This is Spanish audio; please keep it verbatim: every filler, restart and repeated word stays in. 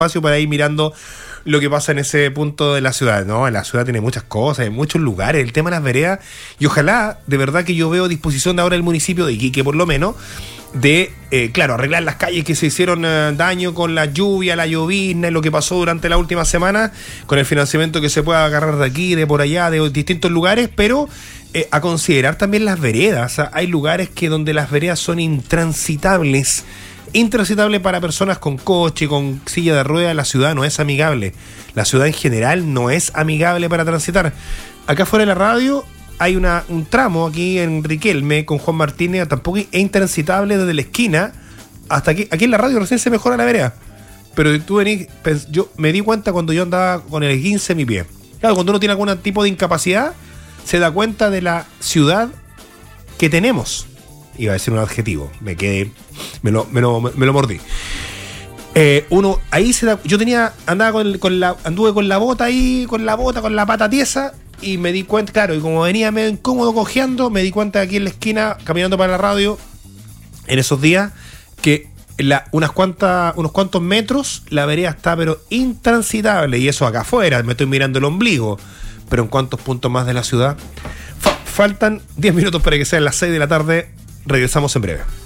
espacio para ir mirando lo que pasa en ese punto de la ciudad, ¿no? La ciudad tiene muchas cosas, hay muchos lugares, el tema de las veredas, y ojalá, de verdad que yo veo disposición de ahora el municipio de Iquique, por lo menos, de, eh, claro, arreglar las calles que se hicieron eh, daño con la lluvia, la llovizna y lo que pasó durante la última semana, con el financiamiento que se pueda agarrar de aquí, de por allá, de distintos lugares, pero eh, a considerar también las veredas. O sea, hay lugares que donde las veredas son intransitables, intransitable para personas con coche, con silla de ruedas. La ciudad no es amigable. La ciudad en general no es amigable para transitar. Acá fuera de la radio hay una, un tramo aquí en Riquelme con Juan Martínez, tampoco es intransitable desde la esquina hasta aquí. Aquí en la radio recién se mejora la vereda. Pero tú venís, yo me di cuenta cuando yo andaba con el esguince en mi pie. Claro, cuando uno tiene algún tipo de incapacidad, se da cuenta de la ciudad que tenemos. Iba a decir un adjetivo, me quedé, me lo, me lo, me lo mordí. Eh, uno, ahí se da, yo tenía, andaba con, con la, anduve con la bota ahí, con la bota, con la pata tiesa, y me di cuenta, claro, y como venía medio incómodo cojeando, me di cuenta aquí en la esquina, caminando para la radio, en esos días, que la, unas cuantas, unos cuantos metros, la vereda está pero intransitable, y eso acá afuera, me estoy mirando el ombligo, pero en cuántos puntos más de la ciudad. Fa- faltan diez minutos para que sean las seis de la tarde. Regresamos en breve.